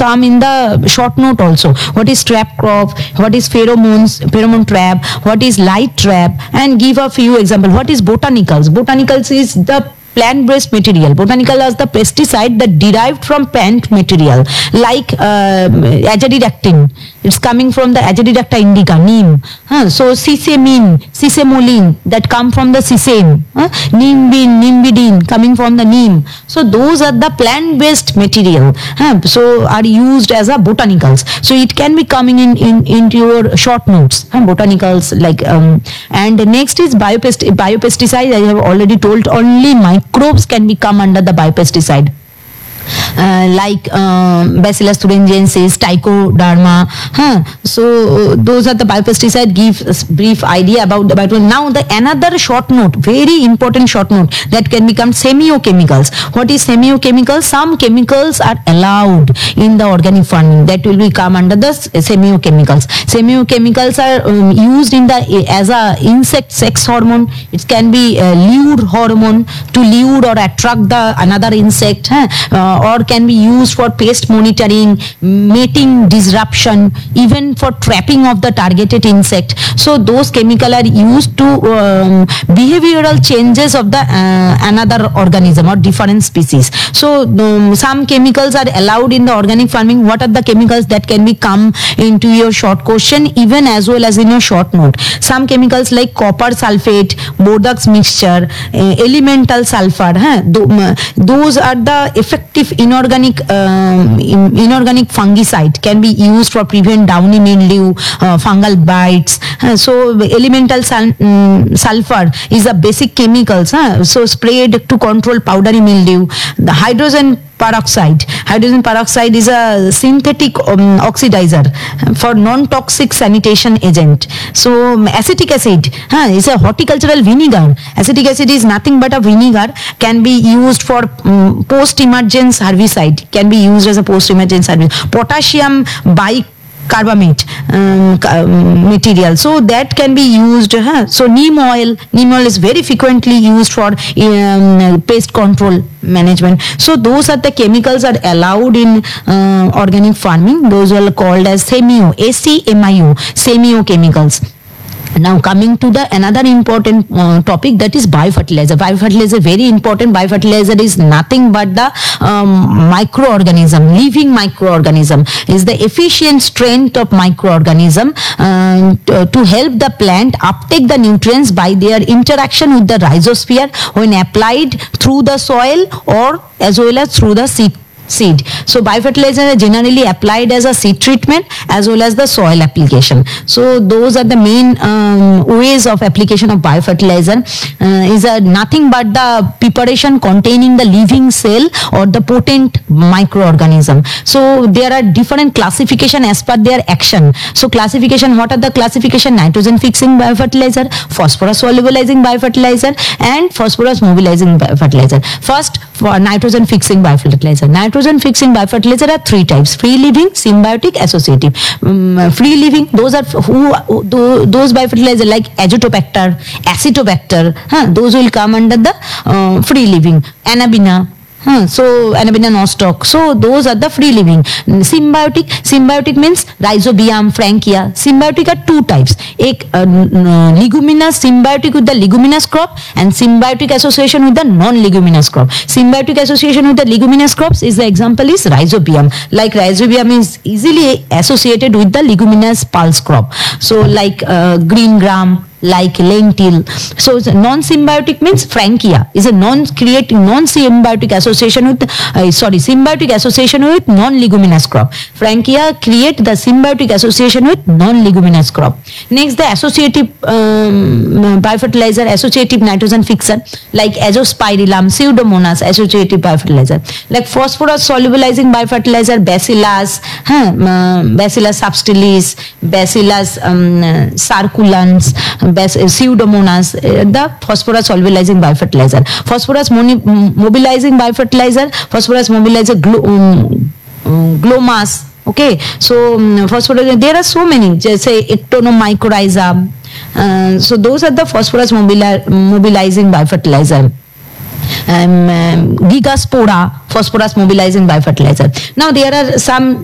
come in the short note also. What is trap crop? What is pheromone trap? What is light trap? And give a few examples. What is botanicals? Botanicals is the plant-based material. Botanical is the pesticide that derived from plant material, like azadirachtin. It's coming from the Azadirachta indica, neem. So sesamolene that come from the sesame. Nimbidine coming from the neem. So those are the plant-based material. So are used as a botanicals. So it can be coming into your short notes. Botanicals like and next is biopesticide. I have already told, only microbes can be come under the biopesticide. Like Bacillus thuringiensis, Trichoderma. So those are the biopesticide. Give a brief idea about the biopesticide. Now the another short note, very important short note, that can become semiochemicals. What is semiochemicals? Some chemicals are allowed in the organic farming, that will become under the semiochemicals. Semiochemicals are used in the as a insect sex hormone. It can be lure hormone to lure or attract the another insect. Or can be used for pest monitoring, mating disruption, even for trapping of the targeted insect. So those chemicals are used to behavioral changes of the another organism or different species. So some chemicals are allowed in the organic farming. What are the chemicals that can be come into your short question, even as well as in your short note? Some chemicals like copper sulfate, Bordeaux mixture, elemental sulfur. Those are the effective inorganic fungicide, can be used for prevent downy mildew, fungal bites. So elemental sulfur is a basic chemicals. So sprayed to control powdery mildew. The hydrogen peroxide is a synthetic oxidizer for non-toxic sanitation agent. So acetic acid is a horticultural vinegar. Acetic acid is nothing but a vinegar, can be used for post-emergence herbicide, can be used as a post-emergence herbicide. Potassium bicarbonate material, so that can be used. So neem oil is very frequently used for pest control management. So those are the chemicals are allowed in organic farming. Those are called as semiochemicals. Now coming to the another important topic, that is biofertilizer. Biofertilizer very important. Biofertilizer is nothing but the microorganism, living microorganism, is the efficient strength of microorganism to help the plant uptake the nutrients by their interaction with the rhizosphere when applied through the soil or as well as through the seed. So biofertilizer are generally applied as a seed treatment as well as the soil application. So those are the main ways of application of biofertilizer. Is nothing but the preparation containing the living cell or the potent microorganism. So there are different classification as per their action. So classification, what are the classification? Nitrogen fixing biofertilizer, phosphorus solubilizing biofertilizer, and phosphorus mobilizing biofertilizer. First, for nitrogen fixing biofertilizer. Nitrogen fixing biofertilizer are three types: free living, symbiotic, associative. Free living, those are those biofertilizer like azotobacter, acetobacter. Those will come under the free living. Anabina. So Anabina nostoc. So those are the free living. Symbiotic means Rhizobium, Frankia. Symbiotic are two types. Leguminous symbiotic with the leguminous crop, and symbiotic association with the non-leguminous crop. Symbiotic association with the leguminous crops is the example is Rhizobium. Like Rhizobium is easily associated with the leguminous pulse crop. So like green gram, like lentil. So non-symbiotic means Frankia is a non-symbiotic association with symbiotic association with non-leguminous crop. Frankia create the symbiotic association with non-leguminous crop. Next, the associative biofertilizer, associative nitrogen fixer like Azospirillum, Pseudomonas, associative biofertilizer. Like phosphorus solubilizing biofertilizer, Bacillus, Bacillus subtilis, Bacillus circulans, Pseudomonas, the phosphorus solubilizing biofertilizer. Phosphorus mobilizing biofertilizer, phosphorus mobilizer glomas. Okay, so phosphorus, there are so many, just say ectonomycorrhiza. So those are the phosphorus mobilizing biofertilizer. Gigaspora, phosphorus mobilizing biofertilizer. Now there are some